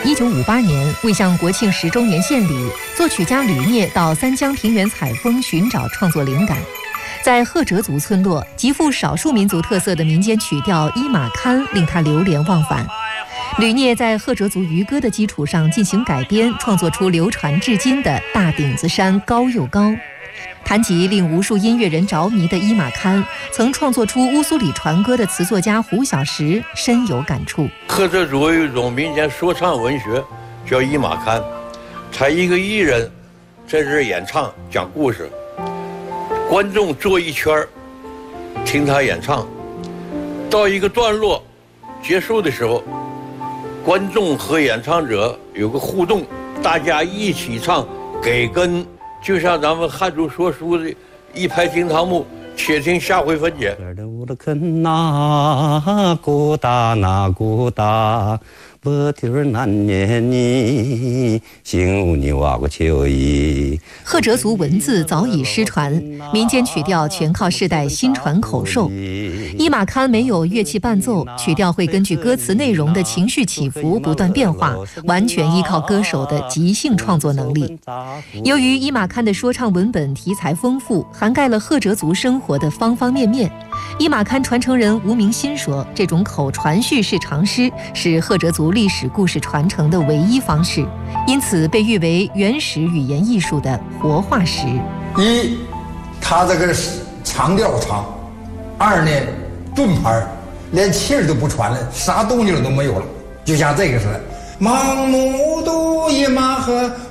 1958年，为向国庆10周年献礼，作曲家吕聂到三江平原采风，寻找创作灵感。在赫哲族村落，极富少数民族特色的民间曲调伊玛堪令他流连忘返。吕聂在赫哲族渔歌的基础上进行改编，创作出流传至今的《大顶子山高又高》。谈及令无数音乐人着迷的伊玛堪，曾创作出乌苏里船歌的词作家胡小石深有感触。 赫哲族有一种民间说唱文学，叫伊玛堪，他一个艺人在这儿演唱讲故事，观众坐一圈听他演唱，到一个段落结束的时候，观众和演唱者有个互动，大家一起唱，给跟。就像咱们汉族说书的一拍惊堂木，且听下回分解。 赫哲族文字早已失传，民间曲调全靠世代心传口授。伊玛堪没有乐器伴奏，曲调会根据歌词内容的情绪起伏不断变化，完全依靠歌手的即兴创作能力。由于伊玛堪的说唱文本题材丰富，涵盖了赫哲族生活的方方面面。伊玛堪传承人吴明新说，这种口传叙事长诗是赫哲族历史故事传承的唯一方式，因此被誉为原始语言艺术的活化石。 一，他这个长调长；二呢，顿拍，连气儿都不传了，啥动静都没有了，就像这个似的。盲目都一马和